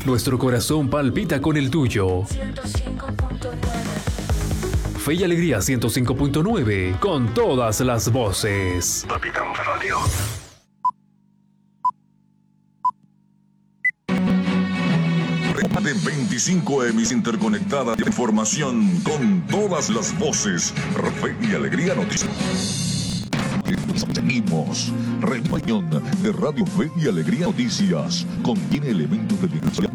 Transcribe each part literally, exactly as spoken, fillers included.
Nuestro corazón palpita con el tuyo. Fe y Alegría ciento cinco punto nueve, con todas las voces. Capitán Radio. De veinticinco emisoras interconectadas de información con todas las voces. Fe y Alegría Noticias. Seguimos. Reunión de Radio Fe y Alegría Noticias. Contiene elementos de diversión.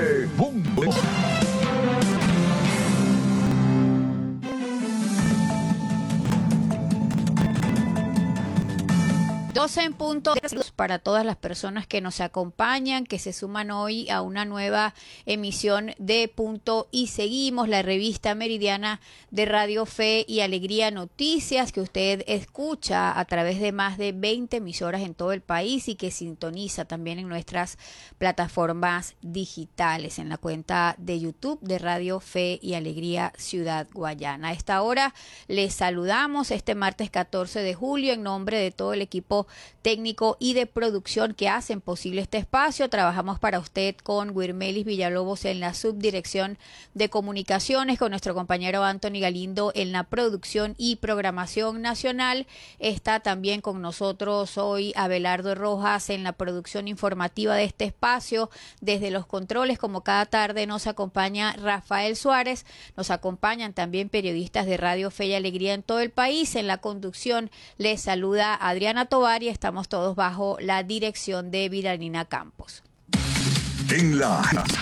doce en punto para todas las personas que nos acompañan, que se suman hoy a una nueva emisión de Punto y Seguimos, la revista meridiana de Radio Fe y Alegría Noticias, que usted escucha a través de más de veinte emisoras en todo el país y que sintoniza también en nuestras plataformas digitales, en la cuenta de YouTube de Radio Fe y Alegría Ciudad Guayana. A esta hora les saludamos este martes catorce de julio en nombre de todo el equipo técnico y de producción que hacen posible este espacio. Trabajamos para usted con Wirmelis Villalobos en la subdirección de comunicaciones, con nuestro compañero Anthony Galindo en la producción y programación nacional. Está también con nosotros hoy Abelardo Rojas en la producción informativa de este espacio. Desde los controles, como cada tarde, nos acompaña Rafael Suárez. Nos acompañan también periodistas de Radio Fe y Alegría en todo el país. En la conducción les saluda Adriana Tovar y estamos todos bajo la dirección de Viranina Campos. En la...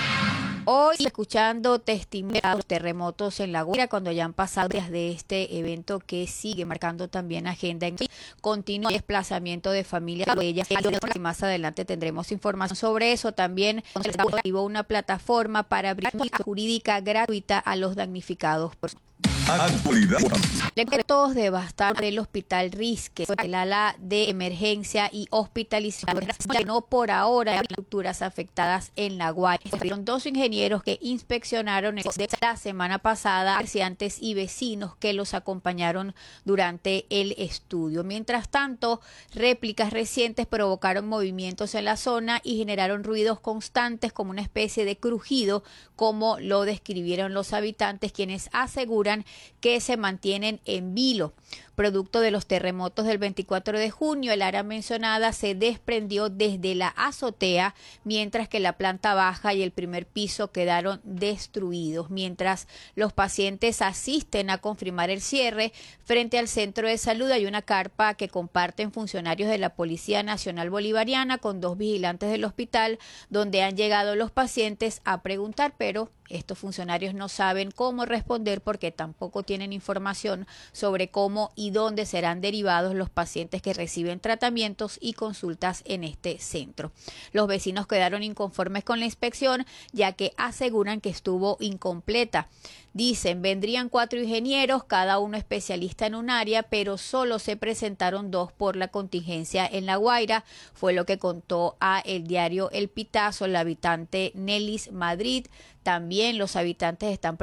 Hoy escuchando testimonios de los terremotos en La Guaira, cuando ya han pasado días de este evento que sigue marcando también agenda en continúa el desplazamiento de familias huellas. Y más adelante tendremos información sobre eso. También se activó una plataforma para abrir jurídica gratuita a los damnificados por Actualidad. Todos devastados del Hospital Risque, el ala de emergencia y hospitalización, que no por ahora estructuras afectadas en La Guaira. Fueron dos ingenieros que inspeccionaron la semana pasada, comerciantes y vecinos que los acompañaron durante el estudio. Mientras tanto, réplicas recientes provocaron movimientos en la zona y generaron ruidos constantes como una especie de crujido, como lo describieron los habitantes, quienes aseguran que se mantienen en vilo. Producto de los terremotos del veinticuatro de junio, el área mencionada se desprendió desde la azotea, mientras que la planta baja y el primer piso quedaron destruidos. Mientras los pacientes asisten a confirmar el cierre, frente al centro de salud hay una carpa que comparten funcionarios de la Policía Nacional Bolivariana con dos vigilantes del hospital, donde han llegado los pacientes a preguntar, pero estos funcionarios no saben cómo responder porque tampoco tienen información sobre cómo y dónde serán derivados los pacientes que reciben tratamientos y consultas en este centro. Los vecinos quedaron inconformes con la inspección, ya que aseguran que estuvo incompleta. Dicen, vendrían cuatro ingenieros, cada uno especialista en un área, pero solo se presentaron dos por la contingencia en La Guaira. Fue lo que contó a el diario El Pitazo la habitante Nelis Madrid. También los habitantes están